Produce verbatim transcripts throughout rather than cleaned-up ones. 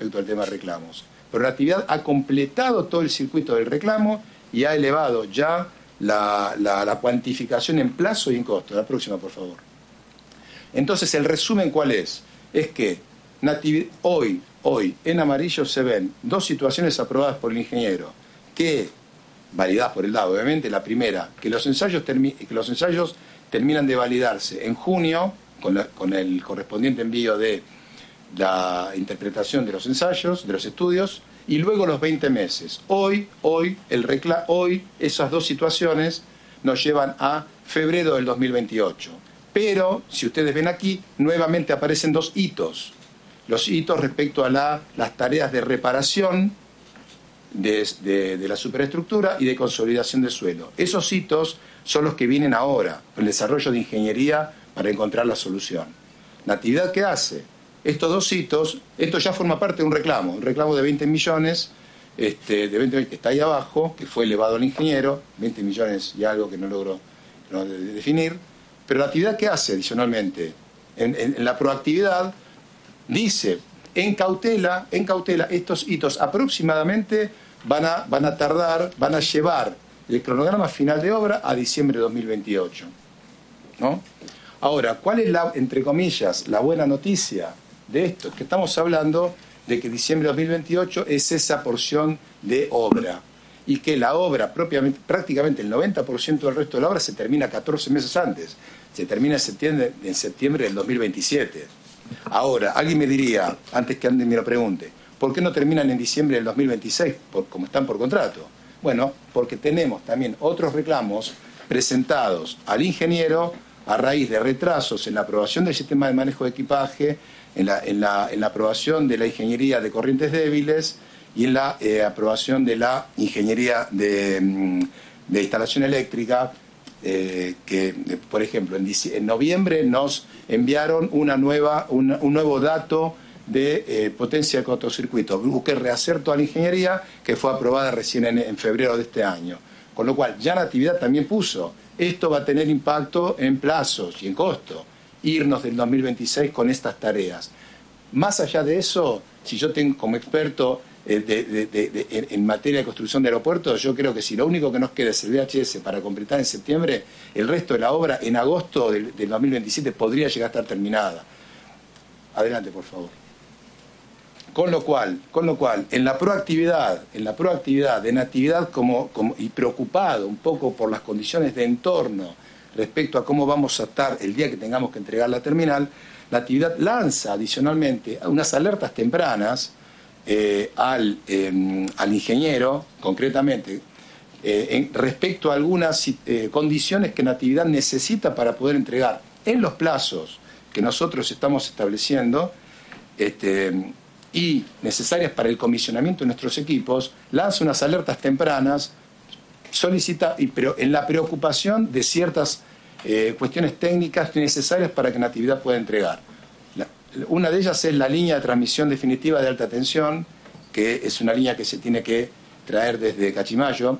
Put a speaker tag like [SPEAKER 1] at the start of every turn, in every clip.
[SPEAKER 1] respecto al tema de reclamos. Pero Natividad ha completado todo el circuito del reclamo y ha elevado ya la, la, la cuantificación en plazo y en costo. La próxima, por favor. Entonces, el resumen, ¿cuál es? Es que Natividad, hoy, hoy, en amarillo se ven dos situaciones aprobadas por el ingeniero, que, validadas por el D A O, obviamente. La primera, que los ensayos, termi que los ensayos terminan de validarse en junio, con, la, con el correspondiente envío de la interpretación de los ensayos, de los estudios, y luego los veinte meses. Hoy, hoy, el recla hoy, esas dos situaciones nos llevan a febrero del dos mil veintiocho. Pero, si ustedes ven aquí, nuevamente aparecen dos hitos. Los hitos respecto a la, las tareas de reparación de, de, de la superestructura y de consolidación de suelo. Esos hitos son los que vienen ahora, el desarrollo de ingeniería para encontrar la solución. Natividad, ¿qué hace? Estos dos hitos, esto ya forma parte de un reclamo, un reclamo de veinte millones, este, de veinte millones que está ahí abajo, que fue elevado al ingeniero, veinte millones y algo que no logro no, de, de definir, pero Natividad, ¿qué hace adicionalmente? En, en, en la proactividad dice, en cautela, en cautela, estos hitos aproximadamente van a, van a tardar, van a llevar el cronograma final de obra a diciembre de dos mil veintiocho, ¿no? Ahora, ¿cuál es la, entre comillas, la buena noticia de esto? Que estamos hablando de que diciembre de dos mil veintiocho es esa porción de obra y que la obra, propiamente, prácticamente el noventa por ciento del resto de la obra se termina catorce meses antes, se termina en septiembre, en septiembre del dos mil veintisiete. Ahora, alguien me diría, antes que alguien me lo pregunte, ¿por qué no terminan en diciembre del dos mil veintiséis, por, como están por contrato? Bueno, porque tenemos también otros reclamos presentados al ingeniero a raíz de retrasos en la aprobación del sistema de manejo de equipaje, en la, en la, en la aprobación de la ingeniería de corrientes débiles y en la eh, aprobación de la ingeniería de, de instalación eléctrica, eh, que, por ejemplo, en, en noviembre nos enviaron una nueva, una, un nuevo dato de eh, potencia de cortocircuito. Busqué rehacer toda la ingeniería, que fue aprobada recién en, en febrero de este año. Con lo cual, ya Natividad también puso, esto va a tener impacto en plazos y en costo, irnos del dos mil veintiséis con estas tareas. Más allá de eso, si yo tengo como experto eh, de, de, de, de, en, en materia de construcción de aeropuertos, yo creo que si lo único que nos queda es el V H S para completar en septiembre, el resto de la obra en agosto del, del dos mil veintisiete podría llegar a estar terminada. Adelante, por favor. Con lo cual, con lo cual, en la proactividad, en la proactividad de Natividad como, como, y preocupado un poco por las condiciones de entorno respecto a cómo vamos a estar el día que tengamos que entregar la terminal, Natividad lanza adicionalmente unas alertas tempranas eh, al, eh, al ingeniero, concretamente, eh, en, respecto a algunas eh, condiciones que Natividad necesita para poder entregar en los plazos que nosotros estamos estableciendo, este, y necesarias para el comisionamiento de nuestros equipos, lanza unas alertas tempranas, solicita, y, pero en la preocupación de ciertas eh, cuestiones técnicas necesarias para que Natividad pueda entregar. La, una de ellas es la línea de transmisión definitiva de alta tensión, que es una línea que se tiene que traer desde Cachimayo.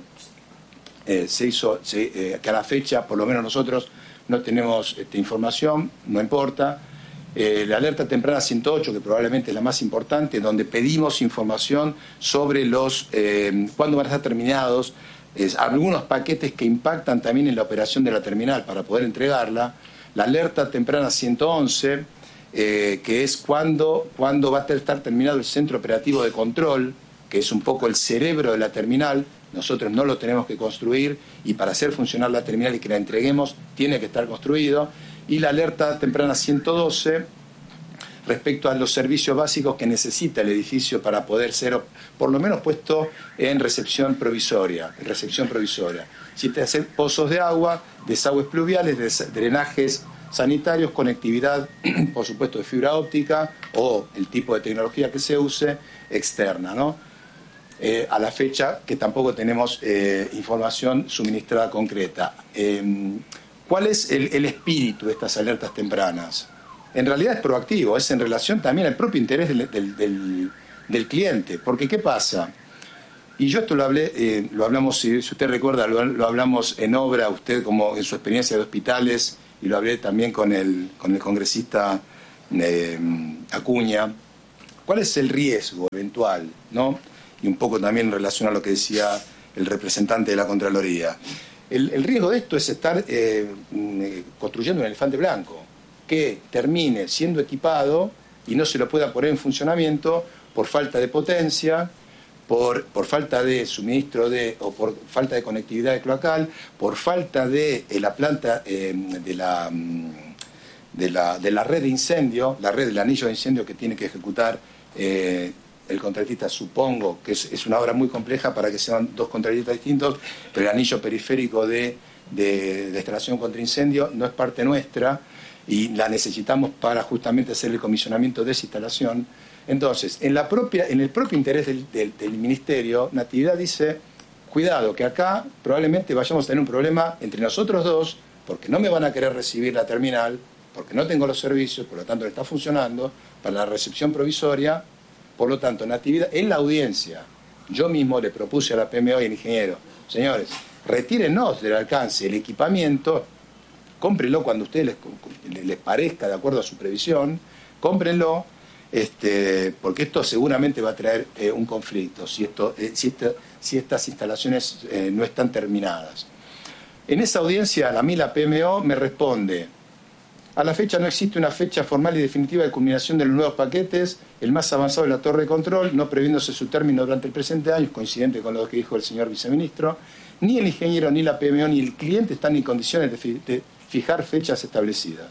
[SPEAKER 1] Eh, se hizo, se, eh, que a la fecha, por lo menos nosotros, no tenemos este, información, no importa. Eh, la alerta temprana ciento ocho, que probablemente es la más importante, donde pedimos información sobre los eh, cuándo van a estar terminados eh, algunos paquetes que impactan también en la operación de la terminal para poder entregarla. La alerta temprana ciento once, eh, que es cuando, cuando va a estar terminado el centro operativo de control, que es un poco el cerebro de la terminal. Nosotros no lo tenemos que construir y para hacer funcionar la terminal y que la entreguemos tiene que estar construido. Y la alerta temprana ciento doce respecto a los servicios básicos que necesita el edificio para poder ser por lo menos puesto en recepción provisoria, en recepción provisoria. Si te hacen pozos de agua, desagües pluviales, des drenajes sanitarios, conectividad, por supuesto, de fibra óptica o el tipo de tecnología que se use externa, ¿no? Eh, a la fecha que tampoco tenemos eh, información suministrada concreta. Eh, ¿Cuál es el, el espíritu de estas alertas tempranas? En realidad es proactivo, es en relación también al propio interés del, del, del, del cliente. Porque ¿qué pasa? Y yo esto lo hablé, eh, lo hablamos, si, si usted recuerda, lo, lo hablamos en obra, usted como en su experiencia de hospitales, y lo hablé también con el, con el congresista eh, Acuña, ¿Cuál es el riesgo eventual, ¿no? Y un poco también en relación a lo que decía el representante de la Contraloría. El, el riesgo de esto es estar eh, construyendo un elefante blanco que termine siendo equipado y no se lo pueda poner en funcionamiento por falta de potencia, por, por falta de suministro de, o por falta de conectividad de cloacal, por falta de eh, la planta eh, de la... De la, de la red de incendio, la red del anillo de incendio que tiene que ejecutar eh, el contratista, supongo que es, es una obra muy compleja para que sean dos contratistas distintos, pero el anillo periférico de, de, de instalación contra incendio no es parte nuestra y la necesitamos para justamente hacer el comisionamiento de esa instalación. Entonces, en, la propia, en el propio interés del, del, del Ministerio, Natividad dice, cuidado, que acá probablemente vayamos a tener un problema entre nosotros dos, porque no me van a querer recibir la terminal, porque no tengo los servicios, por lo tanto no está funcionando, para la recepción provisoria. Por lo tanto, Natividad, en la audiencia, yo mismo le propuse a la P M O y al ingeniero, señores, retírenos del alcance el equipamiento, cómprenlo cuando a ustedes les, les parezca, de acuerdo a su previsión, cómprenlo, este, porque esto seguramente va a traer eh, un conflicto, si, esto, eh, si, esto, si estas instalaciones eh, no están terminadas. En esa audiencia, a mí la P M O me responde, a la fecha no existe una fecha formal y definitiva de culminación de los nuevos paquetes, el más avanzado es la torre de control, no previéndose su término durante el presente año, coincidente con lo que dijo el señor viceministro. Ni el ingeniero, ni la P M O, ni el cliente están en condiciones de, fi de fijar fechas establecidas.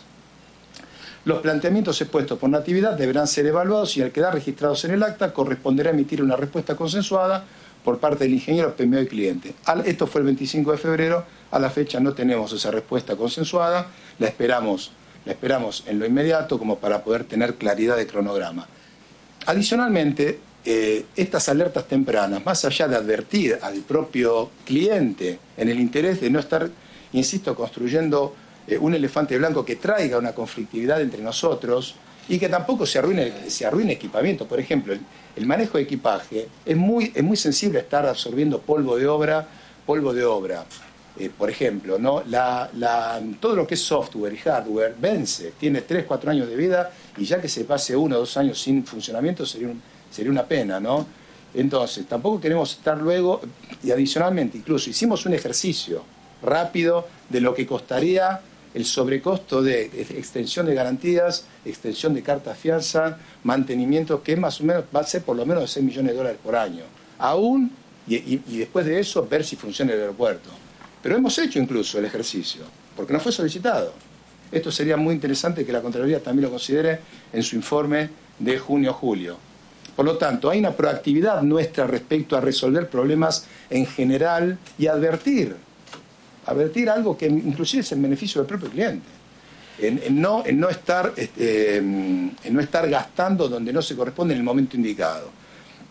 [SPEAKER 1] Los planteamientos expuestos por Natividad deberán ser evaluados y al quedar registrados en el acta corresponderá emitir una respuesta consensuada por parte del ingeniero, P M O y cliente. Al, esto fue el veinticinco de febrero, a la fecha no tenemos esa respuesta consensuada, la esperamos. La esperamos en lo inmediato como para poder tener claridad de cronograma. Adicionalmente, eh, estas alertas tempranas, más allá de advertir al propio cliente en el interés de no estar, insisto, construyendo eh, un elefante blanco que traiga una conflictividad entre nosotros y que tampoco se arruine, se arruine equipamiento. Por ejemplo, el, el manejo de equipaje es muy, es muy sensible a estar absorbiendo polvo de obra, polvo de obra. Eh, por ejemplo, ¿no? la, la, todo lo que es software y hardware vence, tiene tres, cuatro años de vida y ya que se pase uno o dos años sin funcionamiento sería, un, sería una pena, ¿no? Entonces, tampoco queremos estar luego, y adicionalmente incluso hicimos un ejercicio rápido de lo que costaría el sobrecosto de extensión de garantías, extensión de carta fianza, mantenimiento, que más o menos va a ser por lo menos de seis millones de dólares por año. Aún, y, y, y después de eso, ver si funciona el aeropuerto. Pero hemos hecho incluso el ejercicio, porque no fue solicitado. Esto sería muy interesante que la Contraloría también lo considere en su informe de junio-julio. Por lo tanto, hay una proactividad nuestra respecto a resolver problemas en general y advertir, advertir algo que inclusive es en beneficio del propio cliente. En, en, no, en, no estar, este, en no estar gastando donde no se corresponde en el momento indicado.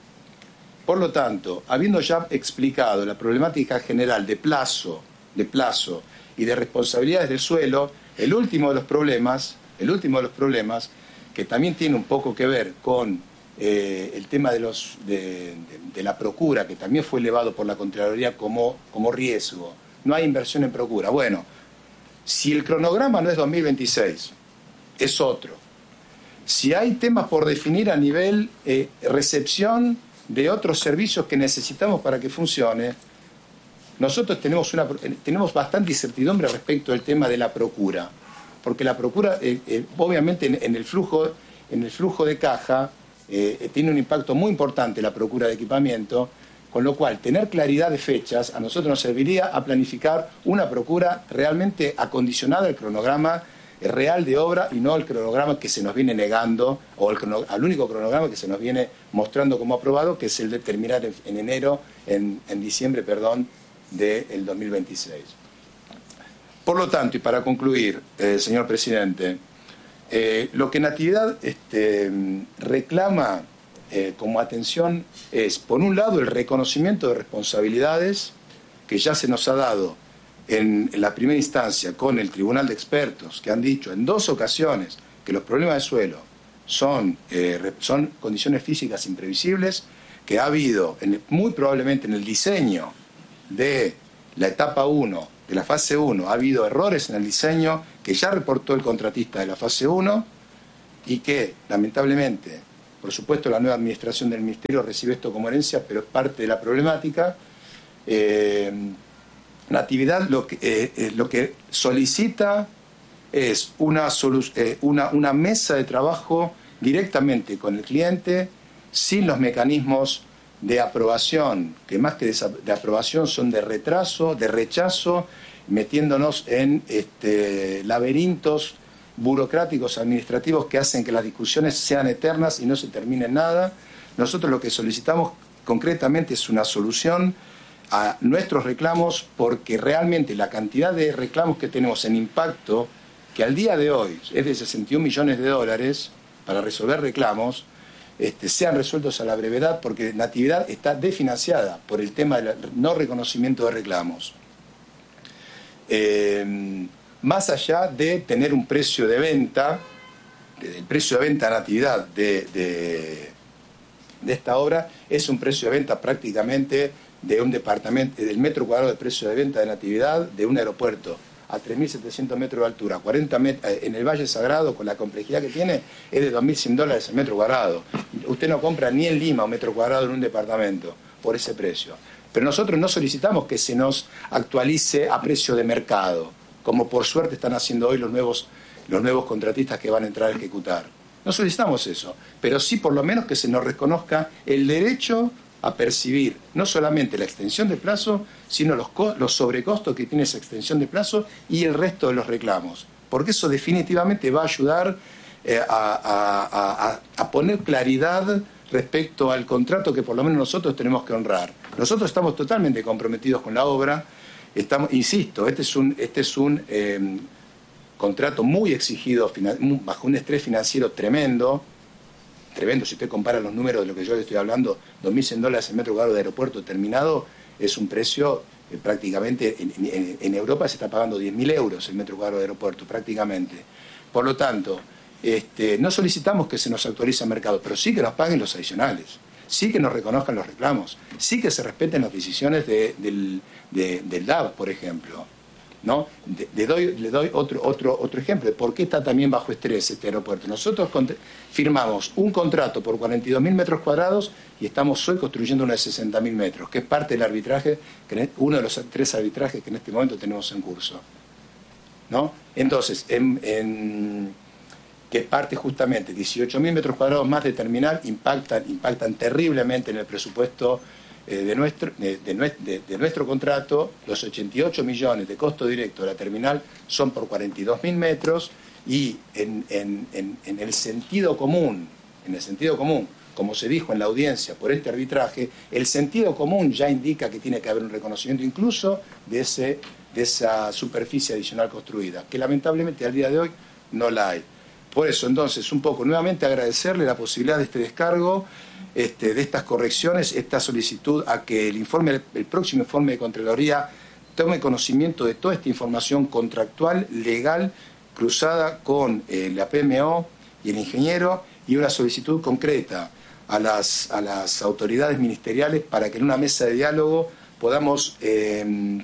[SPEAKER 1] Por lo tanto, habiendo ya explicado la problemática general de plazo, de plazo y de responsabilidades del suelo, el último de los problemas, el último de los problemas, que también tiene un poco que ver con eh, el tema de, los, de, de, de la procura, que también fue elevado por la Contraloría como, como riesgo. No hay inversión en procura. Bueno, si el cronograma no es dos mil veintiséis, es otro. Si hay temas por definir a nivel eh, recepción de otros servicios que necesitamos para que funcione, nosotros tenemos, una, tenemos bastante incertidumbre respecto al tema de la procura, porque la procura, eh, eh, obviamente en, en, el flujo, en el flujo de caja, eh, tiene un impacto muy importante la procura de equipamiento, con lo cual tener claridad de fechas a nosotros nos serviría a planificar una procura realmente acondicionada al cronograma real de obra y no el cronograma que se nos viene negando, o el crono, al único cronograma que se nos viene mostrando como aprobado, que es el de terminar en, en enero, en, en diciembre, perdón, del dos mil veintiséis. Por lo tanto, y para concluir, eh, señor presidente, eh, lo que Natividad este, reclama eh, como atención es, por un lado, el reconocimiento de responsabilidades que ya se nos ha dado en la primera instancia con el Tribunal de Expertos, que han dicho en dos ocasiones que los problemas de suelo son, eh, son condiciones físicas imprevisibles, que ha habido, en, muy probablemente en el diseño de la etapa uno, de la fase uno, ha habido errores en el diseño que ya reportó el contratista de la fase uno y que, lamentablemente, Por supuesto, la nueva administración del Ministerio recibe esto como herencia, pero es parte de la problemática. Eh, Natividad lo que, eh, lo que solicita es una, eh, una, una mesa de trabajo directamente con el cliente, sin los mecanismos de aprobación, que más que de, de aprobación son de retraso, de rechazo, metiéndonos en este, laberintos burocráticos, administrativos, que hacen que las discusiones sean eternas y no se termine en nada. Nosotros lo que solicitamos concretamente es una solución a nuestros reclamos, porque realmente la cantidad de reclamos que tenemos en impacto, que al día de hoy es de sesenta y un millones de dólares para resolver reclamos, este, sean resueltos a la brevedad, porque Natividad está desfinanciada por el tema del no reconocimiento de reclamos. Eh, más allá de tener un precio de venta, el precio de venta Natividad de, de, de esta obra es un precio de venta prácticamente de un departamento, del metro cuadrado de precio de venta de Natividad de un aeropuerto a tres mil setecientos metros de altura, cuarenta metros, en el Valle Sagrado, con la complejidad que tiene, es de dos mil cien dólares el metro cuadrado. Usted no compra ni en Lima un metro cuadrado en un departamento por ese precio. Pero nosotros no solicitamos que se nos actualice a precio de mercado, como por suerte están haciendo hoy los nuevos, los nuevos contratistas que van a entrar a ejecutar. No solicitamos eso, pero sí por lo menos que se nos reconozca el derecho a percibir no solamente la extensión de plazo, sino los, los sobrecostos que tiene esa extensión de plazo y el resto de los reclamos. Porque eso definitivamente va a ayudar eh, a, a, a, a poner claridad respecto al contrato que por lo menos nosotros tenemos que honrar. Nosotros estamos totalmente comprometidos con la obra. Estamos, insisto, este es un, este es un eh, contrato muy exigido, bajo un estrés financiero tremendo. Tremendo, si usted compara los números de lo que yo le estoy hablando, dos mil cien dólares el metro cuadrado de aeropuerto terminado, es un precio eh, prácticamente, en, en, en Europa se está pagando diez mil euros el metro cuadrado de aeropuerto, prácticamente. Por lo tanto, este, no solicitamos que se nos actualice el mercado, pero sí que nos paguen los adicionales, sí que nos reconozcan los reclamos, sí que se respeten las decisiones de, del, de, del D A B, por ejemplo. ¿No? De, le doy, le doy otro, otro, otro ejemplo de por qué está también bajo estrés este aeropuerto. Nosotros firmamos un contrato por cuarenta y dos mil metros cuadrados y estamos hoy construyendo uno de sesenta mil metros, que es parte del arbitraje, que uno de los tres arbitrajes que en este momento tenemos en curso, ¿no? Entonces, en, en, que parte justamente dieciocho mil metros cuadrados más de terminal impactan, impactan terriblemente en el presupuesto De nuestro, de, de, de nuestro contrato. Los ochenta y ocho millones de costo directo de la terminal son por cuarenta y dos mil metros y en, en, en, en el sentido común, en el sentido común, como se dijo en la audiencia por este arbitraje, el sentido común ya indica que tiene que haber un reconocimiento incluso de, ese, de esa superficie adicional construida, que lamentablemente al día de hoy no la hay. Por eso, entonces, un poco nuevamente agradecerle la posibilidad de este descargo, este, de estas correcciones, esta solicitud a que el informe, el próximo informe de Contraloría tome conocimiento de toda esta información contractual, legal, cruzada con eh, la P M O y el ingeniero, y una solicitud concreta a las, a las autoridades ministeriales para que en una mesa de diálogo podamos eh,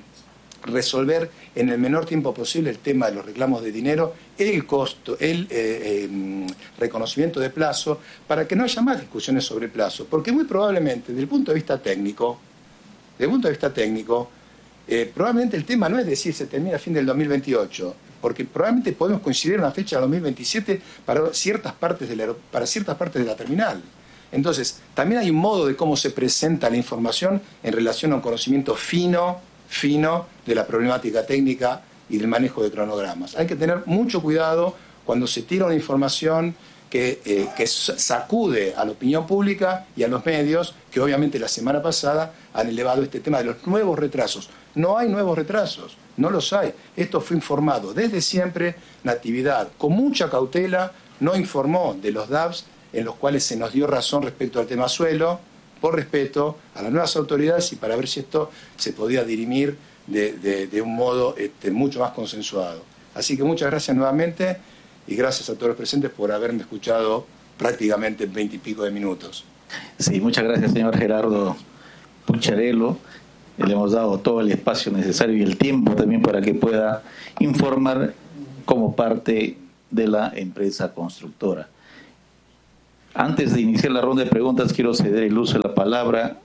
[SPEAKER 1] resolver en el menor tiempo posible el tema de los reclamos de dinero, el costo, el eh, eh, reconocimiento de plazo, para que no haya más discusiones sobre plazo, porque muy probablemente, desde el punto de vista técnico, desde el punto de vista técnico, eh, probablemente el tema no es decir se termina a fin del dos mil veintiocho, porque probablemente podemos coincidir en una fecha del dos mil veintisiete para ciertas partes de la, para ciertas partes de la terminal. Entonces, también hay un modo de cómo se presenta la información en relación a un conocimiento fino, fino de la problemática técnica y del manejo de cronogramas. Hay que tener mucho cuidado cuando se tira una información que, eh, que sacude a la opinión pública y a los medios, que obviamente la semana pasada han elevado este tema de los nuevos retrasos. No hay nuevos retrasos, no los hay. Esto fue informado desde siempre. Natividad, con mucha cautela, no informó de los D A Bs en los cuales se nos dio razón respecto al tema suelo, por respeto a las nuevas autoridades y para ver si esto se podía dirimir de, de, de un modo este, mucho más consensuado. Así que muchas gracias nuevamente y gracias a todos los presentes por haberme escuchado prácticamente veinte y pico de minutos.
[SPEAKER 2] Sí, muchas gracias, señor Gerardo Pucharello. Le hemos dado todo el espacio necesario y el tiempo también para que pueda informar como parte de la empresa constructora. Antes de iniciar la ronda de preguntas, quiero ceder el uso de la palabra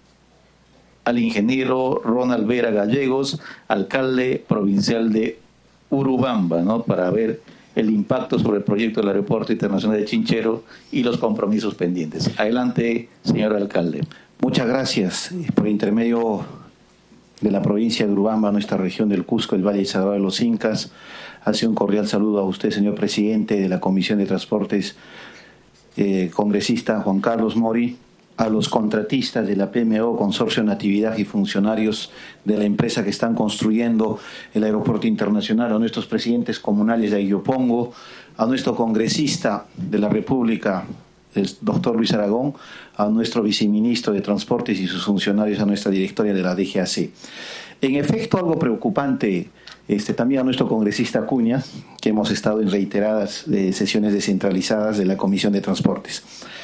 [SPEAKER 2] al ingeniero Ronald Vera Gallegos, alcalde provincial de Urubamba, ¿no?, para ver el impacto sobre el proyecto del Aeropuerto Internacional de Chinchero y los compromisos pendientes. Adelante, señor alcalde.
[SPEAKER 3] Muchas gracias. Por intermedio de la provincia de Urubamba, nuestra región del Cusco, el Valle Sagrado de los Incas, hace un cordial saludo a usted, señor presidente de la Comisión de Transportes, eh, congresista Juan Carlos Mori, a los contratistas de la P M O, Consorcio Natividad, y funcionarios de la empresa que están construyendo el Aeropuerto Internacional, a nuestros presidentes comunales de Ayopongo, a nuestro congresista de la República, el doctor Luis Aragón, a nuestro viceministro de Transportes y sus funcionarios, a nuestra directoria de la D G A C. En efecto, algo preocupante, este, también a nuestro congresista Acuña, que hemos estado en reiteradas eh, sesiones descentralizadas de la Comisión de Transportes.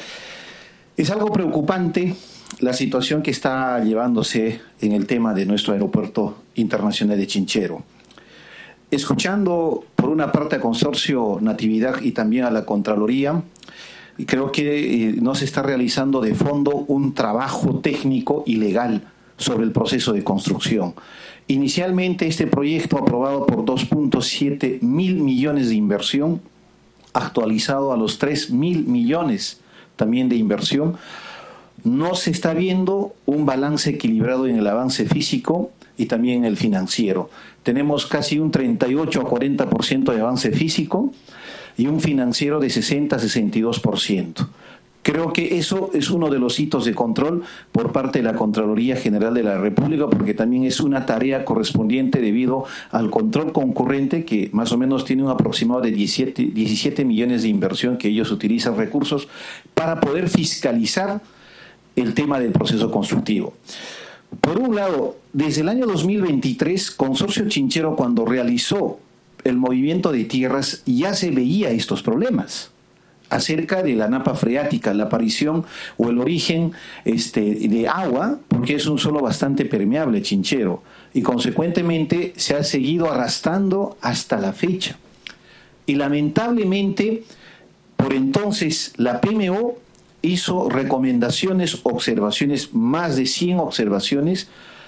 [SPEAKER 3] Es algo preocupante la situación que está llevándose en el tema de nuestro Aeropuerto Internacional de Chinchero. Escuchando por una parte a Consorcio Natividad y también a la Contraloría, creo que eh, no se está realizando de fondo un trabajo técnico y legal sobre el proceso de construcción. Inicialmente este proyecto, aprobado por dos punto siete mil millones de inversión, actualizado a los tres mil millones también de inversión, no se está viendo un balance equilibrado en el avance físico y también en el financiero. Tenemos casi un treinta y ocho a cuarenta por ciento de avance físico y un financiero de sesenta a sesenta y dos por ciento. Creo que eso es uno de los hitos de control por parte de la Contraloría General de la República, porque también es una tarea correspondiente debido al control concurrente, que más o menos tiene un aproximado de diecisiete, diecisiete millones de inversión que ellos utilizan recursos para poder fiscalizar el tema del proceso constructivo. Por un lado, desde el año dos mil veintitrés, Consorcio Chinchero, cuando realizó el movimiento de tierras, ya se veía estos problemas acerca de la napa freática, la aparición o el origen este, de agua, porque es un suelo bastante permeable, Chinchero, y consecuentemente se ha seguido arrastrando hasta la fecha. Y lamentablemente, por entonces, la P M O hizo recomendaciones, observaciones, más de cien observaciones,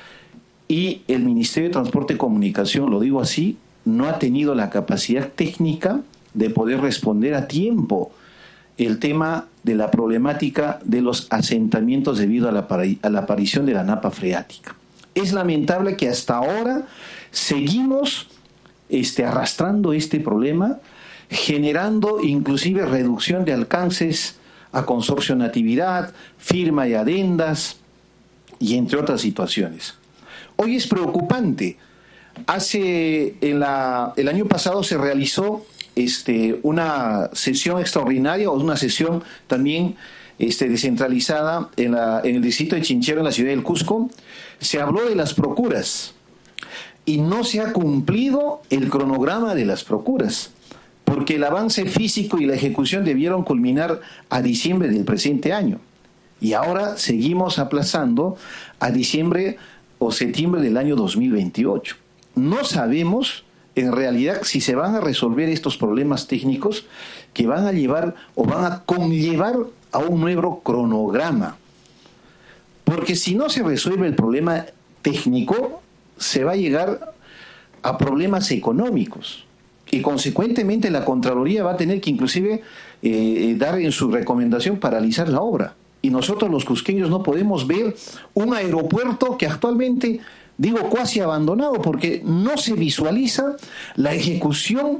[SPEAKER 3] y el Ministerio de Transporte y Comunicación, lo digo así, no ha tenido la capacidad técnica de poder responder a tiempo el tema de la problemática de los asentamientos debido a la, a la aparición de la napa freática. Es lamentable que hasta ahora seguimos este, arrastrando este problema, generando inclusive reducción de alcances a Consorcio Natividad, firma y adendas, y entre otras situaciones. Hoy es preocupante. Hace, en la, el año pasado se realizó este, una sesión extraordinaria, o una sesión también este, descentralizada en, la, en el distrito de Chinchero, en la ciudad del Cusco. Se habló de las procuras y no se ha cumplido el cronograma de las procuras, porque el avance físico y la ejecución debieron culminar a diciembre del presente año, y ahora seguimos aplazando a diciembre o septiembre del año dos mil veintiocho. No sabemos en realidad si se van a resolver estos problemas técnicos que van a llevar o van a conllevar a un nuevo cronograma. Porque si no se resuelve el problema técnico, se va a llegar a problemas económicos. Y consecuentemente la Contraloría va a tener que inclusive eh, dar en su recomendación paralizar la obra. Y nosotros los cusqueños no podemos ver un aeropuerto que actualmente, digo, cuasi abandonado, porque no se visualiza la ejecución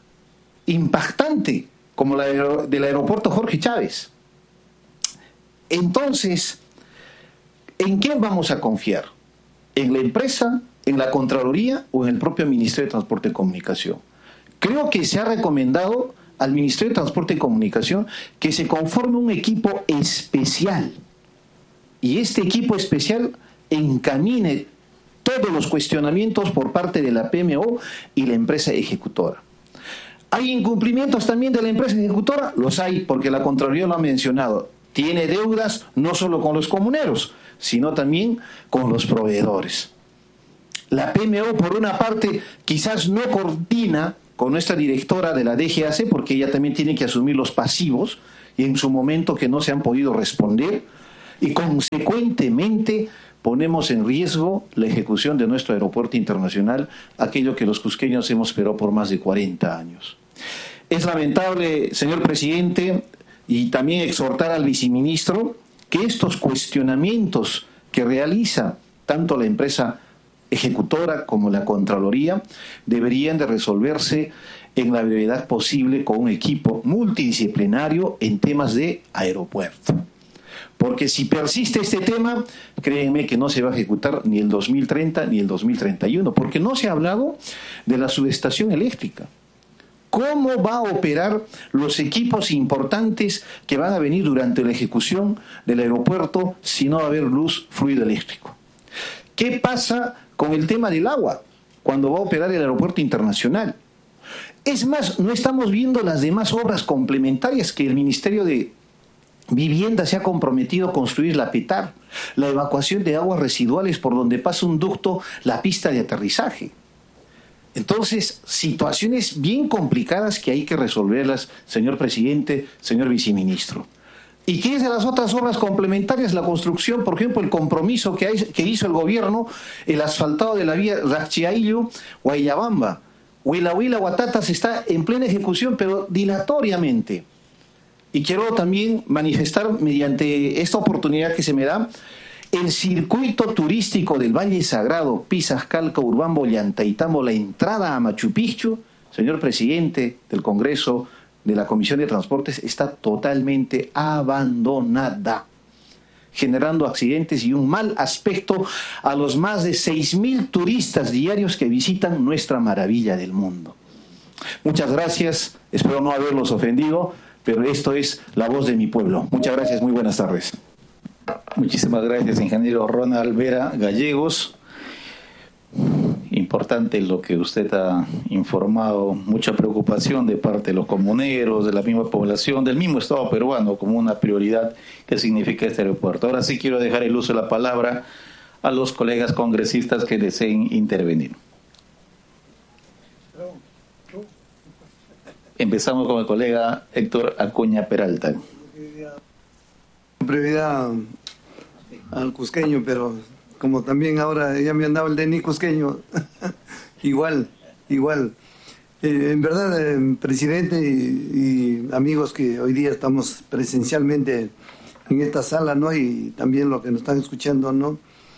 [SPEAKER 3] impactante como la del aeropuerto Jorge Chávez. Entonces, ¿en quién vamos a confiar? ¿En la empresa, en la Contraloría o en el propio Ministerio de Transporte y Comunicación? Creo que se ha recomendado al Ministerio de Transporte y Comunicación que se conforme un equipo especial, y este equipo especial encamine todos los cuestionamientos por parte de la P M O y la empresa ejecutora. ¿Hay incumplimientos también de la empresa ejecutora? Los hay, porque la Contraloría lo ha mencionado. Tiene deudas no solo con los comuneros, sino también con los proveedores. La P M O, por una parte, quizás no coordina con nuestra directora de la D G A C, porque ella también tiene que asumir los pasivos, y en su momento que no se han podido responder, y consecuentemente ponemos en riesgo la ejecución de nuestro aeropuerto internacional, aquello que los cusqueños hemos esperado por más de cuarenta años. Es lamentable, señor presidente, y también exhortar al viceministro que estos cuestionamientos que realiza tanto la empresa ejecutora como la Contraloría deberían de resolverse en la brevedad posible con un equipo multidisciplinario en temas de aeropuerto. Porque si persiste este tema, créanme que no se va a ejecutar ni el dos mil treinta ni el dos mil treinta y uno, porque no se ha hablado de la subestación eléctrica. ¿Cómo va a operar los equipos importantes que van a venir durante la ejecución del aeropuerto si no va a haber luz, fluido eléctrico? ¿Qué pasa con el tema del agua cuando va a operar el aeropuerto internacional? Es más, no estamos viendo las demás obras complementarias que el Ministerio de Vivienda se ha comprometido a construir: la PETAR, la evacuación de aguas residuales por donde pasa un ducto, la pista de aterrizaje. Entonces, situaciones bien complicadas que hay que resolverlas, señor presidente, señor viceministro. ¿Y qué es de las otras obras complementarias? La construcción, por ejemplo, el compromiso que, hay, que hizo el gobierno, el asfaltado de la vía Rachiaillo-Guayabamba. Huila Huila Guatatas está en plena ejecución, pero dilatoriamente. Y quiero también manifestar, mediante esta oportunidad que se me da, el circuito turístico del Valle Sagrado, Pisas, Calca, Urbambo, Llantaytambo, la entrada a Machu Picchu, señor presidente del Congreso, de la Comisión de Transportes, está totalmente abandonada, generando accidentes y un mal aspecto a los más de seis mil turistas diarios que visitan nuestra maravilla del mundo. Muchas gracias, espero no haberlos ofendido, pero esto es la voz de mi pueblo. Muchas gracias, muy buenas tardes.
[SPEAKER 2] Muchísimas gracias, ingeniero Ronald Vera Gallegos. Importante lo que usted ha informado, mucha preocupación de parte de los comuneros, de la misma población, del mismo Estado peruano, como una prioridad que significa este aeropuerto. Ahora sí quiero dejar el uso de la palabra a los colegas congresistas que deseen intervenir. Empezamos con el colega Héctor Acuña Peralta.
[SPEAKER 4] Brevedad al cusqueño, pero como también ahora ya me han dado el D N I cusqueño, igual, igual. Eh, en verdad, eh, presidente y, y amigos que hoy día estamos presencialmente en esta sala, ¿no? Y también los que nos están escuchando, ¿no?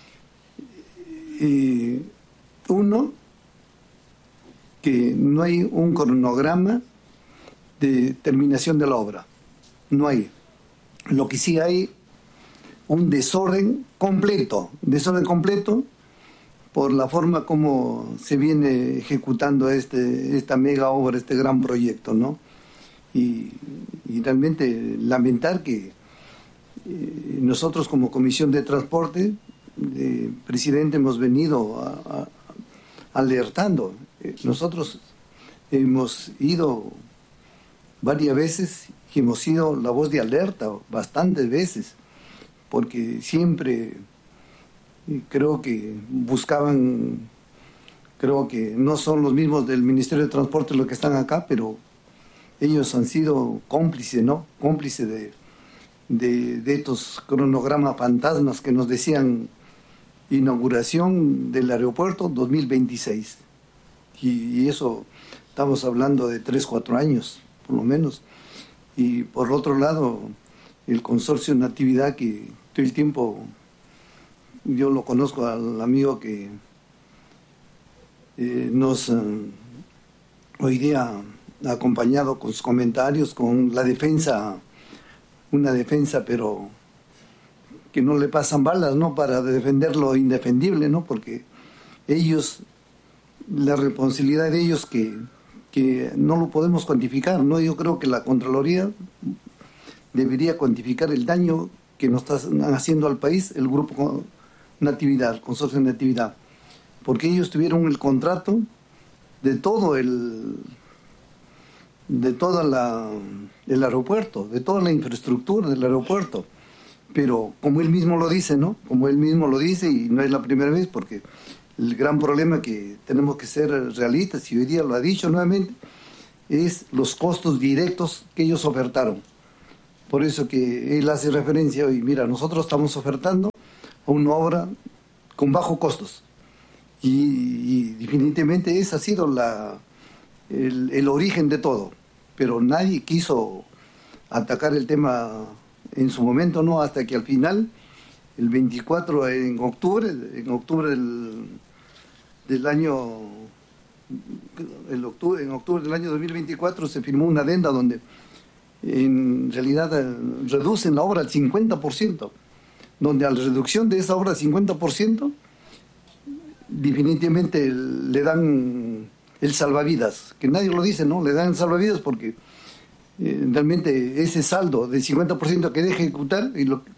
[SPEAKER 4] Y uno, que no hay un cronograma de terminación de la obra, no hay. Lo que sí hay, un desorden completo, desorden completo por la forma como se viene ejecutando este, esta mega obra, este gran proyecto, ¿no? Y, y realmente lamentar que eh, nosotros como Comisión de Transporte, eh, presidente, hemos venido a, a, alertando. Eh, nosotros hemos ido varias veces y hemos sido la voz de alerta bastantes veces, porque siempre creo que buscaban, creo que no son los mismos del Ministerio de Transporte los que están acá, pero ellos han sido cómplices, ¿no? Cómplices de, de, de estos cronogramas fantasmas que nos decían inauguración del aeropuerto dos mil veintiséis. Y, y eso estamos hablando de tres, cuatro años, por lo menos. Y por otro lado, el consorcio Natividad, que todo el tiempo yo lo conozco al amigo que eh, nos eh, hoy día ha acompañado con sus comentarios, con la defensa, una defensa, pero que no le pasan balas, ¿no? Para defender lo indefendible, ¿no? Porque ellos, la responsabilidad de ellos que que no lo podemos cuantificar, ¿no? Yo creo que la Contraloría debería cuantificar el daño que nos están haciendo al país el Grupo Natividad, el Consorcio Natividad, porque ellos tuvieron el contrato de todo el de toda la el aeropuerto, de toda la infraestructura del aeropuerto, pero como él mismo lo dice, ¿no? Como él mismo lo dice, y no es la primera vez, porque el gran problema que tenemos que ser realistas, y hoy día lo ha dicho nuevamente, es los costos directos que ellos ofertaron. Por eso que él hace referencia hoy, mira, nosotros estamos ofertando a una obra con bajos costos. Y, y definitivamente ese ha sido la, el, el origen de todo. Pero nadie quiso atacar el tema en su momento, no, hasta que al final, el veinticuatro en octubre, en octubre del, del año, el octubre, en octubre del año dos mil veinticuatro se firmó una adenda donde en realidad reducen la obra al cincuenta por ciento, donde a la reducción de esa obra al cincuenta por ciento definitivamente le dan el salvavidas, que nadie lo dice, ¿no? Le dan el salvavidas porque eh, realmente ese saldo del cincuenta por ciento que deja ejecutar, y lo,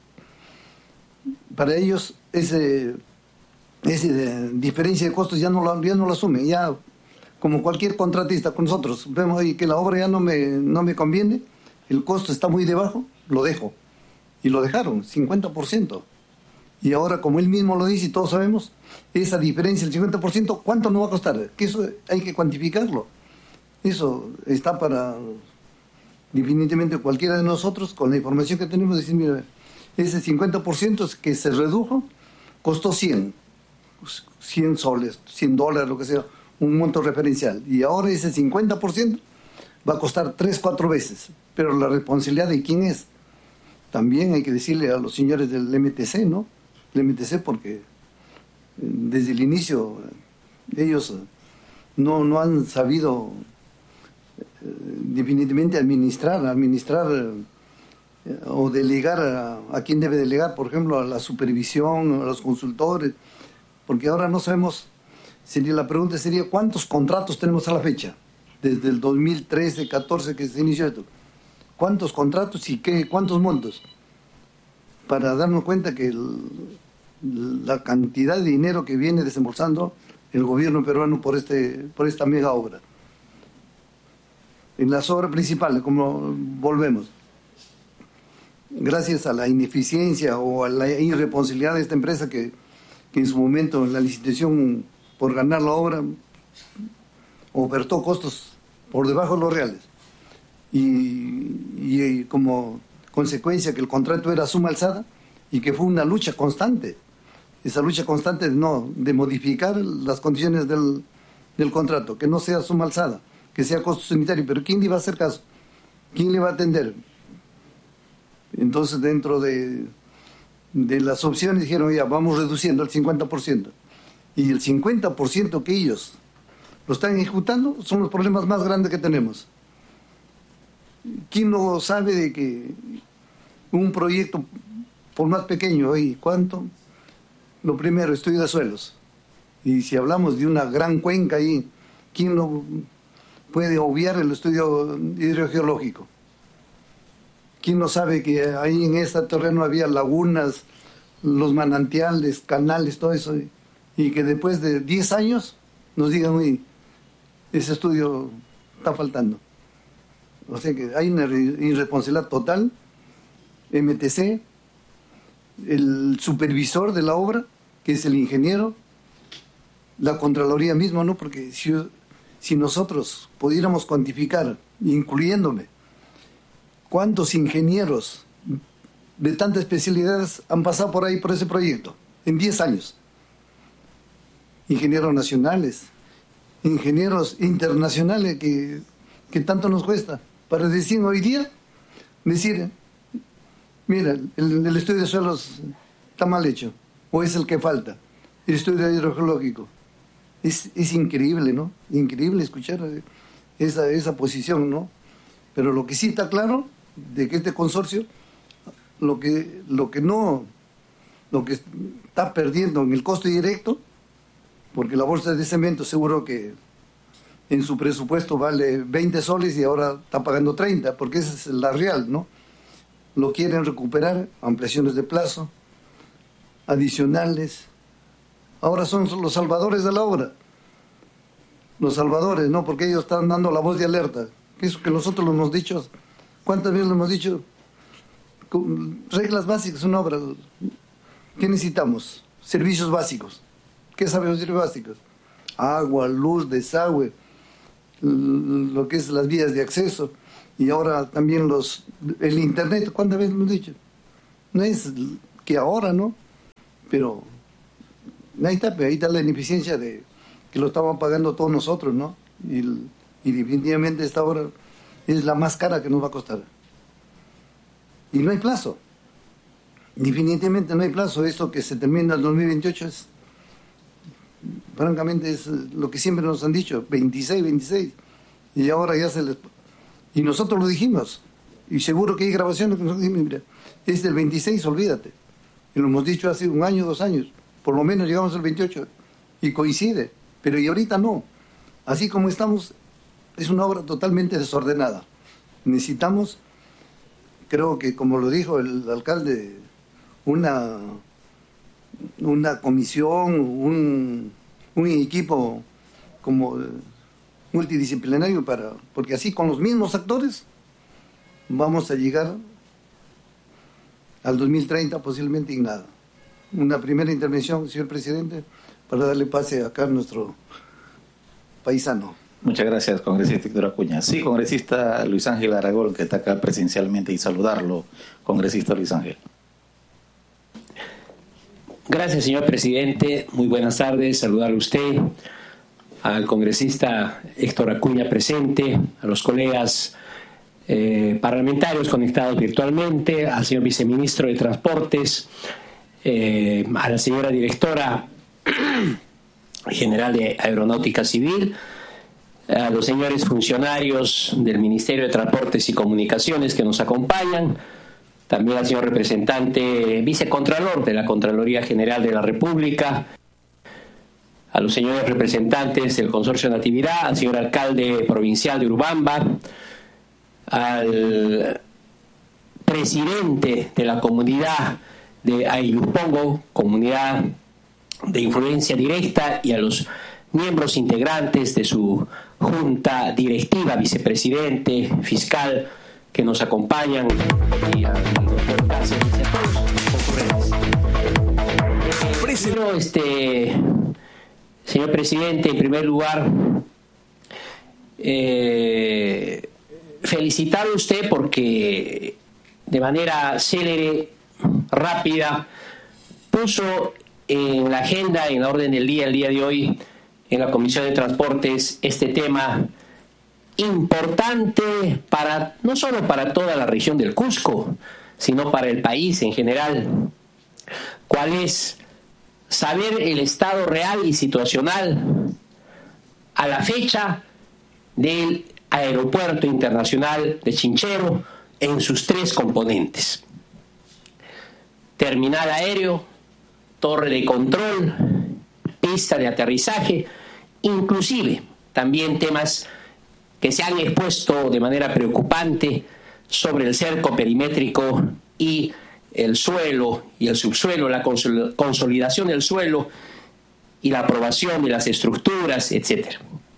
[SPEAKER 4] para ellos ese, ese diferencia de costos ya no, lo, ya no lo asume, ya como cualquier contratista con nosotros, vemos ahí que la obra ya no me, no me conviene, el costo está muy debajo, lo dejo. Y lo dejaron, cincuenta por ciento. Y ahora, como él mismo lo dice y todos sabemos, esa diferencia del cincuenta por ciento, ¿cuánto nos va a costar? Que eso hay que cuantificarlo. Eso está para, definitivamente, cualquiera de nosotros, con la información que tenemos, decir, mira, ese cincuenta por ciento que se redujo, costó cien, cien soles, cien dólares, lo que sea, un monto referencial. Y ahora ese cincuenta por ciento va a costar tres, cuatro veces. Pero la responsabilidad de quién es, también hay que decirle a los señores del M T C, ¿no? El M T C, porque desde el inicio ellos no, no han sabido eh, definitivamente administrar, administrar eh, o delegar a, a quién debe delegar, por ejemplo, a la supervisión, a los consultores, porque ahora no sabemos, sería, la pregunta sería, ¿cuántos contratos tenemos a la fecha? Desde el dos mil trece, catorce que se inició esto. ¿Cuántos contratos y qué, cuántos montos? Para darnos cuenta que el, la cantidad de dinero que viene desembolsando el gobierno peruano por, este, por esta mega obra. En las obras principales, como volvemos, gracias a la ineficiencia o a la irresponsabilidad de esta empresa que, que en su momento en la licitación por ganar la obra ofertó costos por debajo de los reales. Y, y como consecuencia que el contrato era suma alzada y que fue una lucha constante, esa lucha constante de, no, de modificar las condiciones del, del contrato, que no sea suma alzada, que sea costo unitario, pero ¿quién le va a hacer caso? ¿Quién le va a atender? Entonces dentro de, de las opciones dijeron, ya, vamos reduciendo el cincuenta por ciento, y el cincuenta por ciento que ellos lo están ejecutando son los problemas más grandes que tenemos. ¿Quién no sabe de que un proyecto, por más pequeño, hoy, ¿cuánto? Lo primero, estudio de suelos. Y si hablamos de una gran cuenca ahí, ¿quién no puede obviar el estudio hidrogeológico? ¿Quién no sabe que ahí en este terreno había lagunas, los manantiales, canales, todo eso? Y que después de diez años nos digan, uy, ese estudio está faltando. O sea que hay una irresponsabilidad total. M T C, el supervisor de la obra, que es el ingeniero, la Contraloría misma, ¿no? Porque si, si nosotros pudiéramos cuantificar, incluyéndome, cuántos ingenieros de tantas especialidades han pasado por ahí, por ese proyecto, en diez años. Ingenieros nacionales, ingenieros internacionales que, que tanto nos cuesta. Para decir hoy día, decir, mira, el, el estudio de suelos está mal hecho, o es el que falta, el estudio hidrogeológico. Es, es increíble, ¿no? Increíble escuchar esa, esa posición, ¿no? Pero lo que sí está claro, de que este consorcio, lo que, lo que no, lo que está perdiendo en el costo directo, porque la bolsa de cemento seguro que en su presupuesto vale veinte soles y ahora está pagando treinta, porque esa es la real, ¿no? Lo quieren recuperar, ampliaciones de plazo, adicionales. Ahora son los salvadores de la obra. Los salvadores, ¿no? Porque ellos están dando la voz de alerta. Eso que nosotros lo hemos dicho, ¿cuántas veces lo hemos dicho? Reglas básicas, una obra. ¿Qué necesitamos? Servicios básicos. ¿Qué sabemos servicios básicos? Agua, luz, desagüe, lo que es las vías de acceso, y ahora también los el internet, ¿cuántas veces hemos dicho? No es que ahora, ¿no? Pero ahí está, ahí está la ineficiencia de que lo estamos pagando todos nosotros, ¿no? Y, y definitivamente esta hora es la más cara que nos va a costar. Y no hay plazo. Definitivamente no hay plazo. Esto que se termina el dos mil veintiocho es, francamente, es lo que siempre nos han dicho, veintiséis, veintiséis. Y ahora ya se les... Y nosotros lo dijimos. Y seguro que hay grabaciones que nosotros dijimos, mira, es del veintiséis, olvídate. Y lo hemos dicho hace un año, dos años. Por lo menos llegamos al veintiocho. Y coincide. Pero y ahorita no. Así como estamos, es una obra totalmente desordenada. Necesitamos, creo que como lo dijo el alcalde, una, una comisión, un, un equipo como multidisciplinario, para, porque así con los mismos actores vamos a llegar al dos mil treinta posiblemente y nada. Una primera intervención, señor presidente, para darle pase acá a nuestro paisano.
[SPEAKER 2] Muchas gracias, congresista Héctor Acuña. Sí, congresista Luis Ángel Aragón, que está acá presencialmente, y saludarlo, congresista Luis Ángel.
[SPEAKER 5] Gracias, señor presidente. Muy buenas tardes. Saludarle a usted, al congresista Héctor Acuña presente, a los colegas eh, parlamentarios conectados virtualmente, al señor viceministro de Transportes, eh, a la señora directora general de Aeronáutica Civil, a los señores funcionarios del Ministerio de Transportes y Comunicaciones que nos acompañan, también al señor representante vicecontralor de la Contraloría General de la República, a los señores representantes del Consorcio Natividad, al señor alcalde provincial de Urubamba, al presidente de la comunidad de Ayupongo, comunidad de influencia directa, y a los miembros integrantes de su junta directiva, vicepresidente, fiscal, que nos acompañan, y al doctor Cáceres y a todos los concurrentes. Este, señor presidente, en primer lugar, eh, felicitar a usted porque de manera célere, rápida, puso en la agenda, en la orden del día, el día de hoy, en la Comisión de Transportes, este tema importante para, no solo para toda la región del Cusco, sino para el país en general. ¿Cuál es? Saber el estado real y situacional a la fecha del Aeropuerto Internacional de Chinchero en sus tres componentes: terminal aéreo, torre de control, pista de aterrizaje, inclusive también temas que se han expuesto de manera preocupante sobre el cerco perimétrico y el suelo y el subsuelo, la consolidación del suelo y la aprobación de las estructuras, etcétera.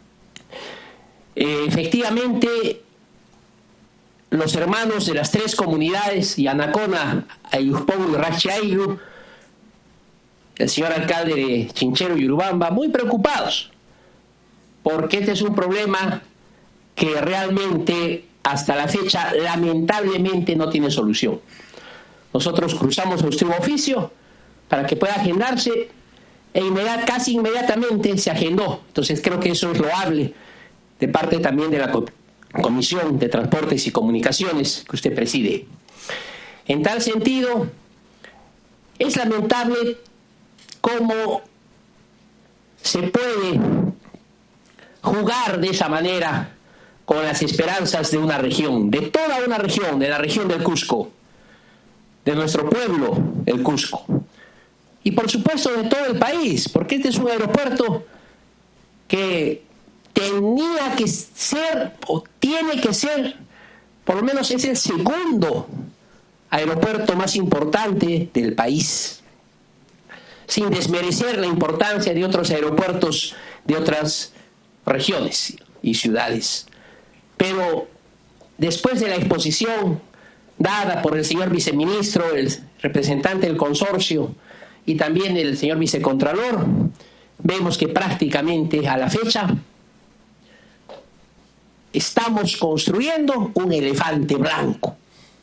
[SPEAKER 5] Eh, efectivamente, los hermanos de las tres comunidades, Yanacona, Ayupongo y Rachiayu, el señor alcalde de Chinchero y Urubamba, muy preocupados, porque este es un problema que realmente hasta la fecha lamentablemente no tiene solución. Nosotros cruzamos a usted un oficio para que pueda agendarse e inmediat, casi inmediatamente se agendó. Entonces creo que eso es loable de parte también de la Comisión de Transportes y Comunicaciones que usted preside. En tal sentido, es lamentable cómo se puede jugar de esa manera con las esperanzas de una región, de toda una región, de la región del Cusco, de nuestro pueblo, el Cusco, y por supuesto de todo el país, porque este es un aeropuerto que tenía que ser, o tiene que ser, por lo menos es el segundo aeropuerto más importante del país, sin desmerecer la importancia de otros aeropuertos de otras regiones y ciudades. Pero después de la exposición dada por el señor viceministro, el representante del consorcio, y también el señor vicecontralor, vemos que prácticamente a la fecha estamos construyendo un elefante blanco.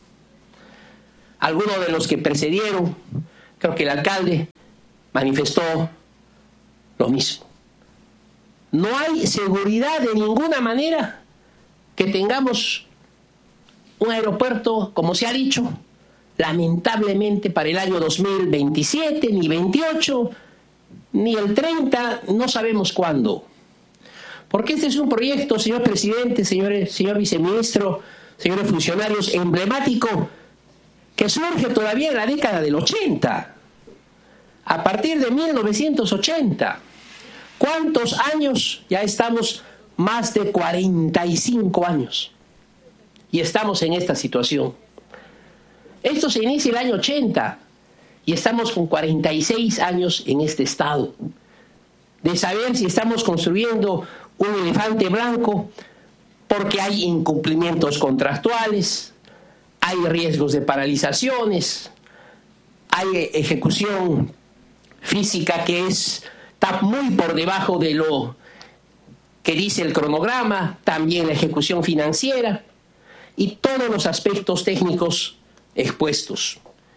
[SPEAKER 5] Algunos de los que precedieron, creo que el alcalde manifestó lo mismo. No hay seguridad de ninguna manera que tengamos un aeropuerto, como se ha dicho, lamentablemente para el año dos mil veintisiete, ni veintiocho, ni el treinta, no sabemos cuándo. Porque este es un proyecto, señor presidente, señores, señor viceministro, señores funcionarios, emblemático, que surge todavía en la década del ochenta, a partir de mil novecientos ochenta. ¿Cuántos años? Ya estamos más de cuarenta y cinco años. Y estamos en esta situación. Esto se inicia el año ochenta y estamos con cuarenta y seis años en este estado. De saber si estamos construyendo un elefante blanco porque hay incumplimientos contractuales, hay riesgos de paralizaciones, hay ejecución física que es, está muy por debajo de lo que dice el cronograma, también la ejecución financiera y todos los aspectos técnicos expuestos.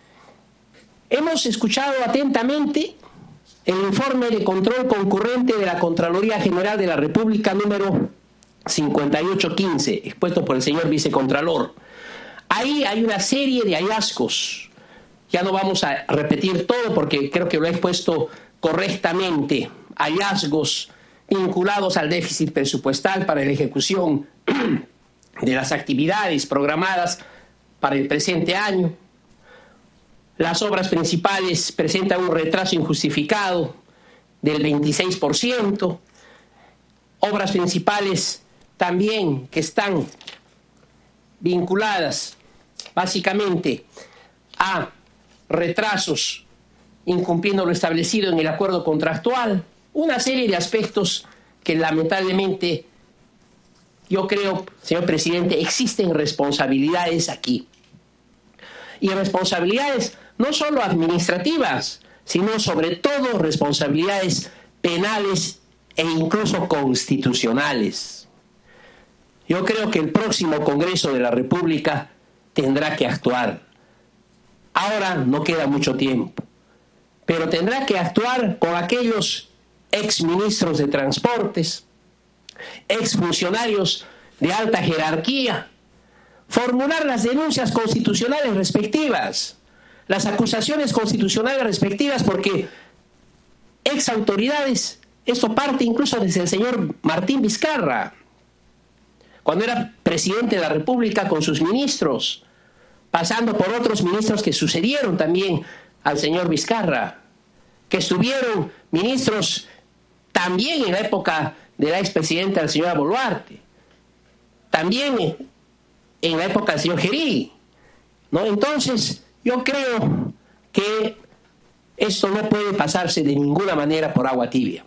[SPEAKER 5] Hemos escuchado atentamente el informe de control concurrente de la Contraloría General de la República número cincuenta y ocho quince, expuesto por el señor vicecontralor. Ahí hay una serie de hallazgos. Ya no vamos a repetir todo porque creo que lo he expuesto correctamente. Hallazgos vinculados al déficit presupuestal para la ejecución de las actividades programadas para el presente año. Las obras principales presentan un retraso injustificado del veintiséis por ciento. Obras principales también que están vinculadas básicamente a retrasos incumpliendo lo establecido en el acuerdo contractual. Una serie de aspectos que lamentablemente yo creo, señor presidente, existen responsabilidades aquí. Y responsabilidades no solo administrativas, sino sobre todo responsabilidades penales e incluso constitucionales. Yo creo que el próximo Congreso de la República tendrá que actuar. Ahora no queda mucho tiempo, pero tendrá que actuar con aquellos exministros de Transportes, exfuncionarios de alta jerarquía, formular las denuncias constitucionales respectivas, las acusaciones constitucionales respectivas, porque ex autoridades, esto parte incluso desde el señor Martín Vizcarra, cuando era presidente de la República con sus ministros, pasando por otros ministros que sucedieron también al señor Vizcarra, que estuvieron ministros también en la época de la expresidenta la señora Boluarte, también en la época del señor Gerí, ¿no? Entonces, yo creo que esto no puede pasarse de ninguna manera por agua tibia.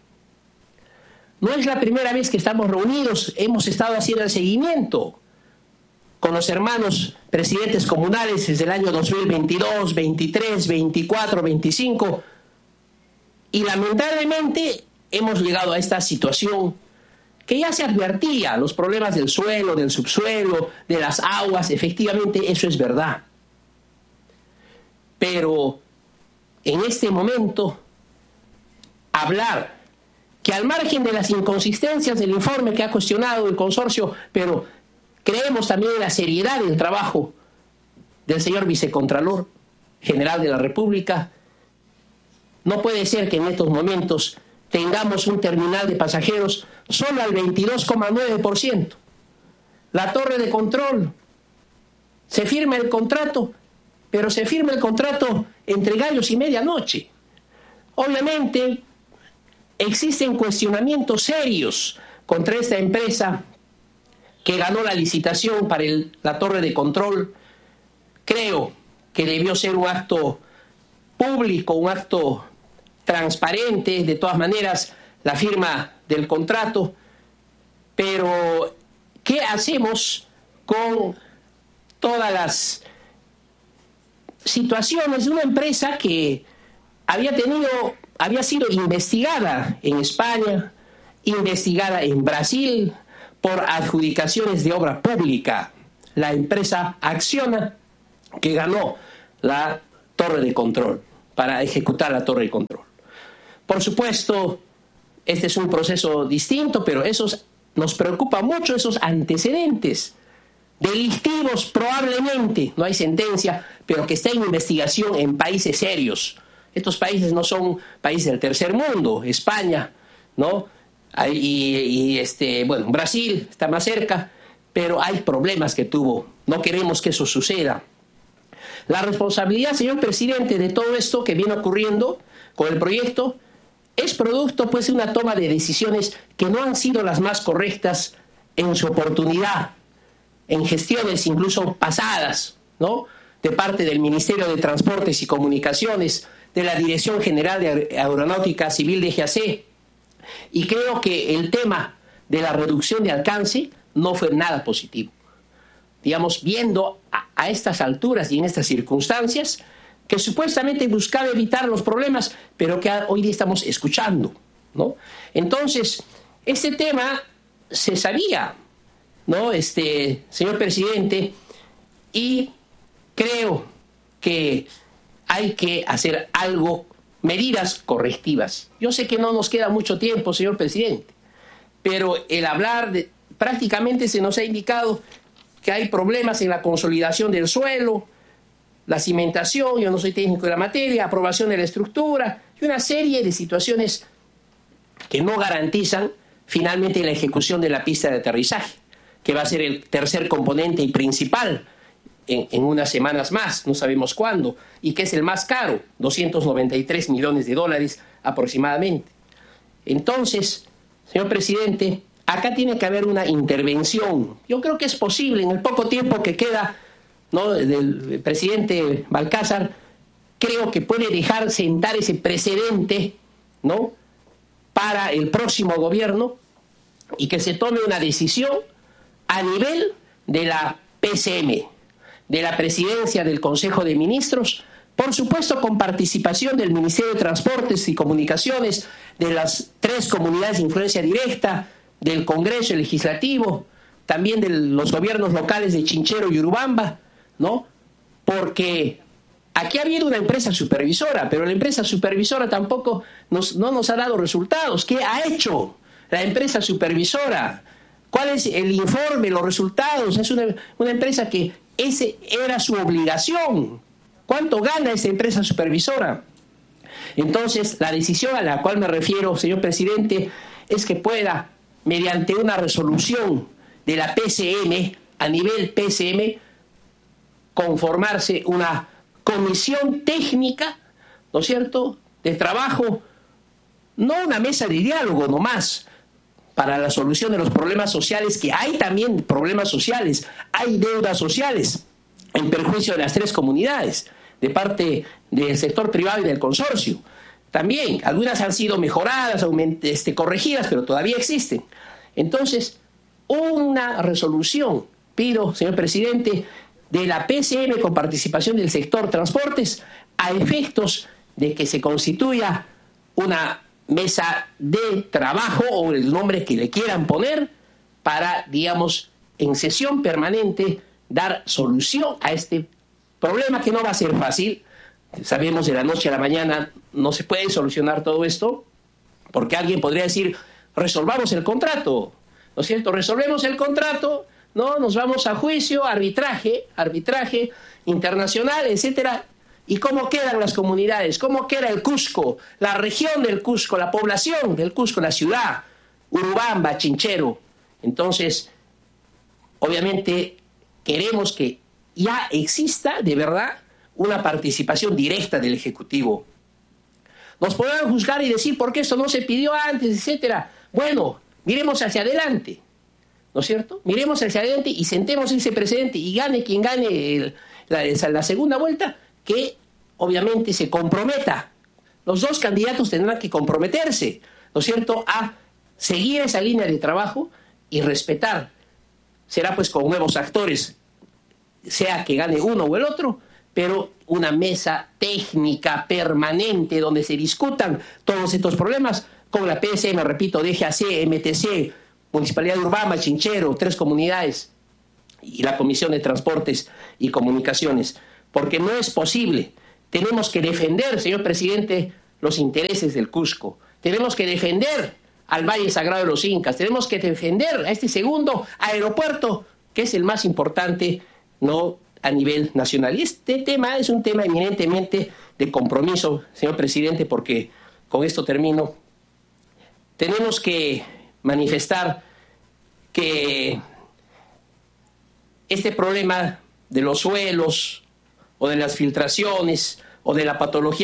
[SPEAKER 5] No es la primera vez que estamos reunidos, hemos estado haciendo el seguimiento con los hermanos presidentes comunales desde el año dos mil veintidós, veintitrés, veinticuatro, veinticinco, y lamentablemente hemos llegado a esta situación que ya se advertía, los problemas del suelo, del subsuelo, de las aguas, efectivamente eso es verdad. Pero en este momento, hablar que al margen de las inconsistencias del informe que ha cuestionado el consorcio, pero creemos también en la seriedad del trabajo del señor vicecontralor general de la República, no puede ser que en estos momentos tengamos un terminal de pasajeros solo al veintidós coma nueve por ciento. La torre de control, se firma el contrato, pero se firma el contrato entre gallos y medianoche. Obviamente, existen cuestionamientos serios contra esta empresa que ganó la licitación para el, la torre de control. Creo que debió ser un acto público, un acto transparente, de todas maneras, la firma del contrato. Pero, ¿qué hacemos con todas las situaciones de una empresa que había tenido, había sido investigada en España, investigada en Brasil, por adjudicaciones de obra pública, la empresa Acciona, que ganó la torre de control, para ejecutar la torre de control. Por supuesto, este es un proceso distinto, pero esos, nos preocupa mucho esos antecedentes delictivos, probablemente, no hay sentencia, pero que está en investigación en países serios. Estos países no son países del tercer mundo, España, ¿no? Y, y este, bueno, Brasil está más cerca, pero hay problemas que tuvo. No queremos que eso suceda. La responsabilidad, señor presidente, de todo esto que viene ocurriendo con el proyecto es producto, pues, de una toma de decisiones que no han sido las más correctas en su oportunidad, en gestiones incluso pasadas, ¿no?, de parte del Ministerio de Transportes y Comunicaciones, de la Dirección General de Aeronáutica Civil de G A C. Y creo que el tema de la reducción de alcance no fue nada positivo. Digamos, viendo a, a estas alturas y en estas circunstancias, que supuestamente buscaba evitar los problemas, pero que hoy día estamos escuchando, ¿no? Entonces, este tema se sabía, ¿no?, este, señor presidente, y creo que hay que hacer algo, medidas correctivas. Yo sé que no nos queda mucho tiempo, señor presidente, pero el hablar de, prácticamente se nos ha indicado que hay problemas en la consolidación del suelo, la cimentación, yo no soy técnico de la materia, aprobación de la estructura, y una serie de situaciones que no garantizan finalmente la ejecución de la pista de aterrizaje, que va a ser el tercer componente y principal en, en unas semanas más, no sabemos cuándo, y que es el más caro, doscientos noventa y tres millones de dólares aproximadamente. Entonces, señor presidente, acá tiene que haber una intervención. Yo creo que es posible en el poco tiempo que queda, ¿no?, del presidente Balcázar, creo que puede dejar sentar ese precedente, ¿no?, para el próximo gobierno, y que se tome una decisión a nivel de la P C M, de la Presidencia del Consejo de Ministros, por supuesto con participación del Ministerio de Transportes y Comunicaciones, de las tres comunidades de influencia directa, del Congreso Legislativo, también de los gobiernos locales de Chinchero y Urubamba, ¿no? Porque aquí ha habido una empresa supervisora, pero la empresa supervisora tampoco nos, no nos ha dado resultados. ¿Qué ha hecho la empresa supervisora? ¿Cuál es el informe, los resultados? Es una, una empresa que ese era su obligación. ¿Cuánto gana esa empresa supervisora? Entonces, la decisión a la cual me refiero, señor presidente, es que pueda, mediante una resolución de la P C M, a nivel P C M, conformarse una comisión técnica, ¿no es cierto?, de trabajo, no una mesa de diálogo nomás, para la solución de los problemas sociales, que hay también problemas sociales, hay deudas sociales en perjuicio de las tres comunidades, de parte del sector privado y del consorcio. También, algunas han sido mejoradas, este, corregidas, pero todavía existen. Entonces, una resolución, pido, señor presidente, de la P C M con participación del sector transportes, a efectos de que se constituya una mesa de trabajo, o el nombre que le quieran poner, para, digamos, en sesión permanente, dar solución a este problema, que no va a ser fácil. Sabemos, de la noche a la mañana no se puede solucionar todo esto, porque alguien podría decir, resolvamos el contrato, ¿no es cierto? Resolvemos el contrato, ¿no? Nos vamos a juicio, arbitraje, arbitraje internacional, etcétera. ¿Y cómo quedan las comunidades? ¿Cómo queda el Cusco, la región del Cusco, la población del Cusco, la ciudad, Urubamba, Chinchero? Entonces, obviamente, queremos que ya exista de verdad una participación directa del Ejecutivo. Nos podrán juzgar y decir por qué esto no se pidió antes, etcétera. Bueno, miremos hacia adelante, ¿no es cierto? Miremos hacia adelante y sentemos ese precedente, y gane quien gane el, la, la segunda vuelta, que obviamente se comprometa. Los dos candidatos tendrán que comprometerse, ¿no es cierto?, a seguir esa línea de trabajo y respetar. Será pues con nuevos actores, sea que gane uno o el otro, pero una mesa técnica permanente donde se discutan todos estos problemas con la P C M, repito, D G A C, M T C, Municipalidad de Urubamba, Chinchero, tres comunidades, y la Comisión de Transportes y Comunicaciones, porque no es posible. Tenemos que defender, señor presidente, los intereses del Cusco. Tenemos que defender al Valle Sagrado de los Incas. Tenemos que defender a este segundo aeropuerto, que es el más importante, no a nivel nacional. Y este tema es un tema eminentemente de compromiso, señor presidente, porque con esto termino. Tenemos que manifestar que este problema de los suelos o de las filtraciones o de la patología